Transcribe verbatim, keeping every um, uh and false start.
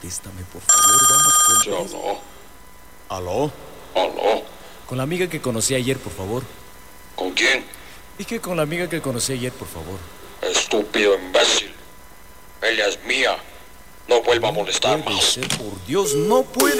Contéstame, por favor, vamos, Sí, contéstame. aló. ¿Aló? ¿Aló? Con la amiga que conocí ayer, por favor. ¿Con quién? Dije con la amiga que conocí ayer, por favor. Estúpido imbécil. Ella es mía. No vuelva a No molestar puede más. ser, por Dios, no puede.